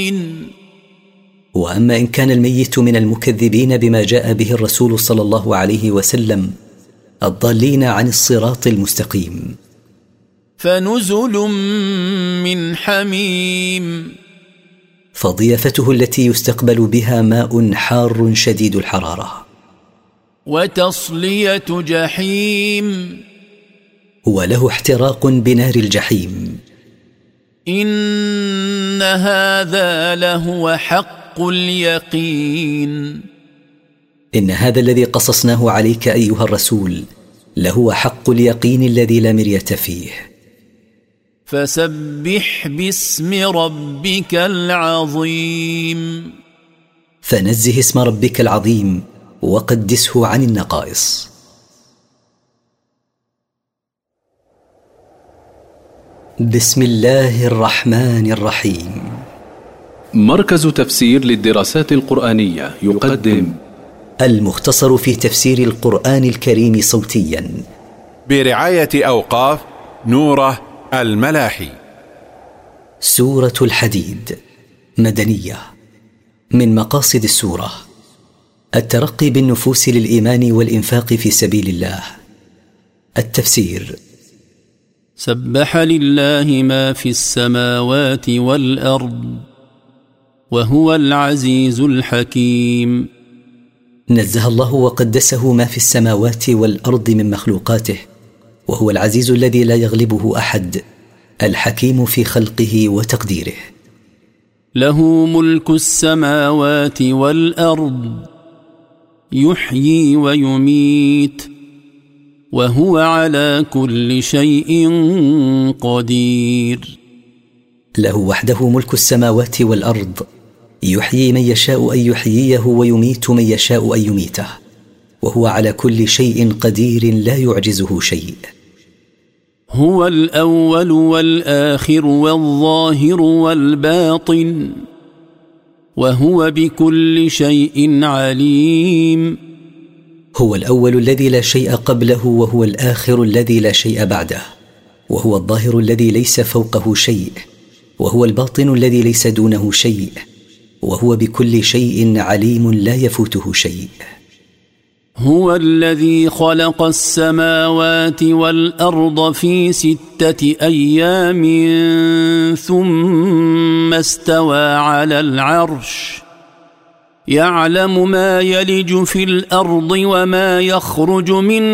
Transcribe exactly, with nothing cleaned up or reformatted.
وأما إن كان الميت من المكذبين بما جاء به الرسول صلى الله عليه وسلم الضالين عن الصراط المستقيم، فنزل من حميم، فضيافته التي يستقبل بها ماء حار شديد الحرارة. وتصلية جحيم، وله احتراق بنار الجحيم. إن هذا لهو حق اليقين، إن هذا الذي قصصناه عليك أيها الرسول لهو حق اليقين الذي لا مرية فيه. فسبح باسم ربك العظيم، فنزه اسم ربك العظيم وقدسه عن النقائص. بسم الله الرحمن الرحيم. مركز تفسير للدراسات القرآنية يقدم المختصر في تفسير القرآن الكريم صوتيا برعاية أوقاف نوره الملاحي. سورة الحديد مدنية. من مقاصد السورة الترقي بالنفوس للإيمان والإنفاق في سبيل الله. التفسير: سبح لله ما في السماوات والأرض وهو العزيز الحكيم. نزه الله وقدسه ما في السماوات والأرض من مخلوقاته، وهو العزيز الذي لا يغلبه أحد، الحكيم في خلقه وتقديره. له ملك السماوات والأرض يحيي ويميت وهو على كل شيء قدير. له وحده ملك السماوات والأرض، يحيي من يشاء أن يحييه ويميت من يشاء أن يميته، وهو على كل شيء قدير لا يعجزه شيء. هو الأول والآخر والظاهر والباطن وهو بكل شيء عليم. هو الأول الذي لا شيء قبله، وهو الآخر الذي لا شيء بعده، وهو الظاهر الذي ليس فوقه شيء، وهو الباطن الذي ليس دونه شيء، وهو بكل شيء عليم لا يفوته شيء. هو الذي خلق السماوات والأرض في ستة أيام ثم استوى على العرش، يعلم ما يلج في الأرض وما يخرج منها